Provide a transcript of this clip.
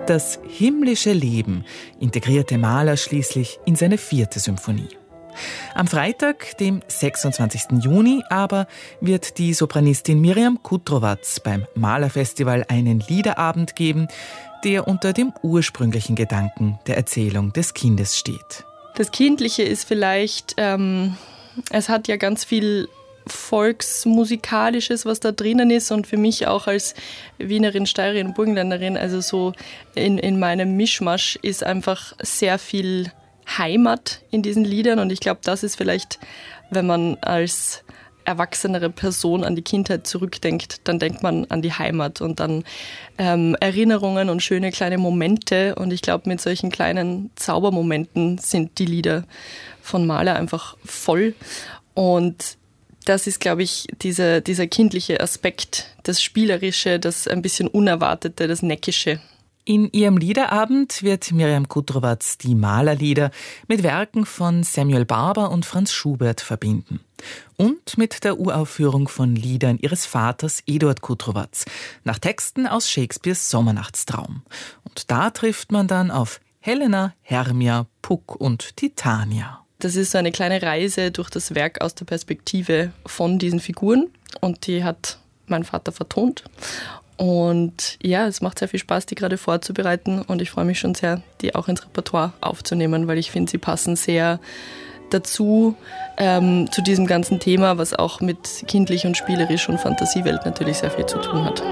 Das himmlische Leben integrierte Mahler schließlich in seine 4. Symphonie. Am Freitag, dem 26. Juni, aber wird die Sopranistin Mirjam Kutrovaz beim Mahler-Festival einen Liederabend geben, der unter dem ursprünglichen Gedanken der Erzählung des Kindes steht. Das Kindliche ist vielleicht, es hat ja ganz viel Volksmusikalisches, was da drinnen ist, und für mich auch als Wienerin, Steirerin, Burgenländerin, also so in meinem Mischmasch ist einfach sehr viel Heimat in diesen Liedern, und ich glaube, das ist vielleicht, wenn man als erwachsenere Person an die Kindheit zurückdenkt, dann denkt man an die Heimat und an Erinnerungen und schöne kleine Momente, und ich glaube, mit solchen kleinen Zaubermomenten sind die Lieder von Mahler einfach voll, und das ist, glaube ich, dieser kindliche Aspekt, das Spielerische, das ein bisschen Unerwartete, das Neckische. In ihrem Liederabend wird Mirjam Kutrovaz die Mahlerlieder mit Werken von Samuel Barber und Franz Schubert verbinden. Und mit der Uraufführung von Liedern ihres Vaters Eduard Kutrovaz, nach Texten aus Shakespeares Sommernachtstraum. Und da trifft man dann auf Helena, Hermia, Puck und Titania. Das ist so eine kleine Reise durch das Werk aus der Perspektive von diesen Figuren, und die hat mein Vater vertont. Und ja, es macht sehr viel Spaß, die gerade vorzubereiten, und ich freue mich schon sehr, die auch ins Repertoire aufzunehmen, weil ich finde, sie passen sehr dazu, zu diesem ganzen Thema, was auch mit kindlich und spielerisch und Fantasiewelt natürlich sehr viel zu tun hat.